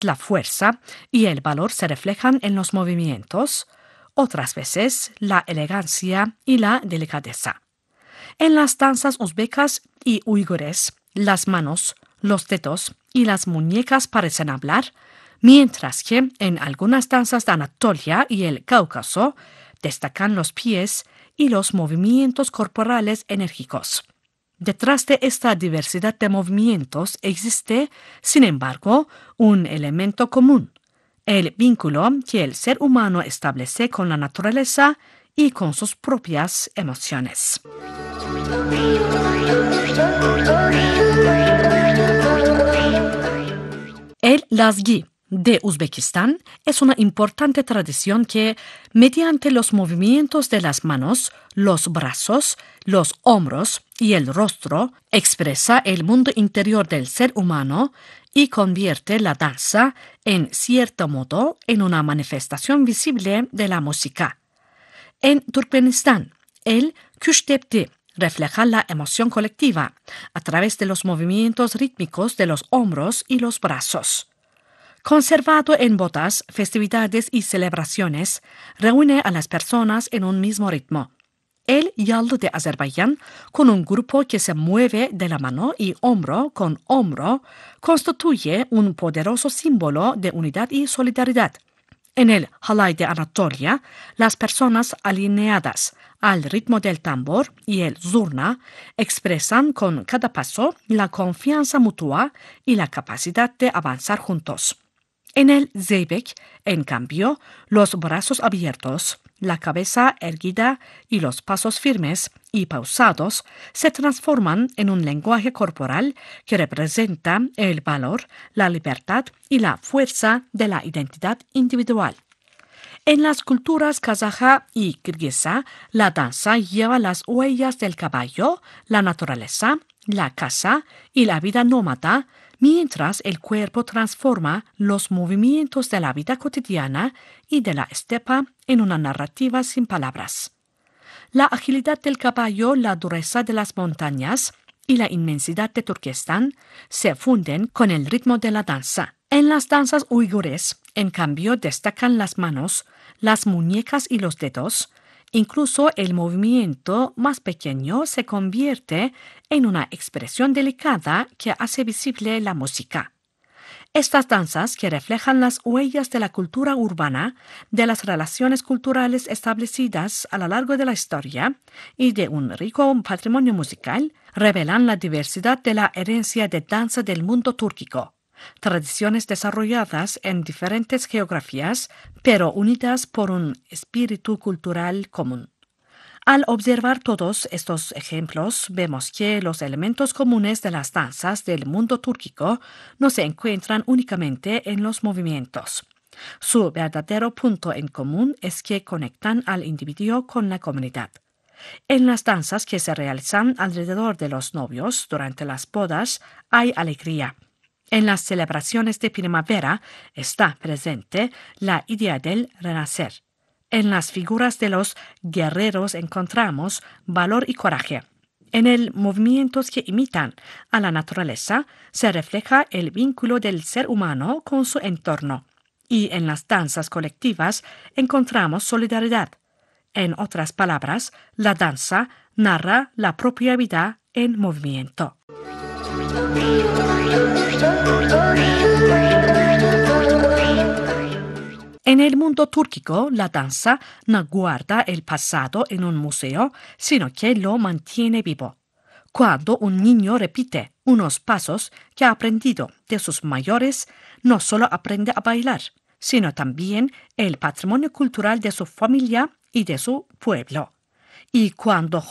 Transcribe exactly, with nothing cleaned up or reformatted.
la fuerza y el valor se reflejan en los movimientos, otras veces la elegancia y la delicadeza. En las danzas uzbecas y uigures, las manos, los dedos y las muñecas parecen hablar, mientras que en algunas danzas de Anatolia y el Cáucaso destacan los pies y los movimientos corporales enérgicos. Detrás de esta diversidad de movimientos existe, sin embargo, un elemento común: el vínculo que el ser humano establece con la naturaleza y con sus propias emociones. El lazgi de Uzbekistán es una importante tradición que, mediante los movimientos de las manos, los brazos, los hombros y el rostro, expresa el mundo interior del ser humano y convierte la danza, en cierto modo, en una manifestación visible de la música. En Turkmenistán, el Kuştepti refleja la emoción colectiva a través de los movimientos rítmicos de los hombros y los brazos. Conservado en bodas, festividades y celebraciones, reúne a las personas en un mismo ritmo. El Yallı de Azerbaiyán, con un grupo que se mueve de la mano y hombro con hombro, constituye un poderoso símbolo de unidad y solidaridad. En el Halay de Anatolia, las personas alineadas al ritmo del tambor y el zurna expresan con cada paso la confianza mutua y la capacidad de avanzar juntos. En el Zeybek, en cambio, los brazos abiertos, la cabeza erguida y los pasos firmes y pausados se transforman en un lenguaje corporal que representa el valor, la libertad y la fuerza de la identidad individual. En las culturas kazaja y kirguisa, la danza lleva las huellas del caballo, la naturaleza, la caza y la vida nómada, mientras el cuerpo transforma los movimientos de la vida cotidiana y de la estepa en una narrativa sin palabras. La agilidad del caballo, la dureza de las montañas y la inmensidad de Turquestán se funden con el ritmo de la danza. En las danzas uigures, en cambio, destacan las manos, las muñecas y los dedos. Incluso el movimiento más pequeño se convierte en una expresión delicada que hace visible la música. Estas danzas, que reflejan las huellas de la cultura urbana, de las relaciones culturales establecidas a lo largo de la historia y de un rico patrimonio musical, revelan la diversidad de la herencia de danza del mundo túrquico. Tradiciones desarrolladas en diferentes geografías, pero unidas por un espíritu cultural común. Al observar todos estos ejemplos, vemos que los elementos comunes de las danzas del mundo túrquico no se encuentran únicamente en los movimientos. Su verdadero punto en común es que conectan al individuo con la comunidad. En las danzas que se realizan alrededor de los novios durante las bodas hay alegría. En las celebraciones de primavera está presente la idea del renacer. En las figuras de los guerreros encontramos valor y coraje. En el movimientos que imitan a la naturaleza se refleja el vínculo del ser humano con su entorno. Y en las danzas colectivas encontramos solidaridad. En otras palabras, la danza narra la propia vida en movimiento. En el mundo túrquico, la danza no guarda el pasado en un museo, sino que lo mantiene vivo. Cuando un niño repite unos pasos que ha aprendido de sus mayores, no solo aprende a bailar, sino también el patrimonio cultural de su familia y de su pueblo. Y cuando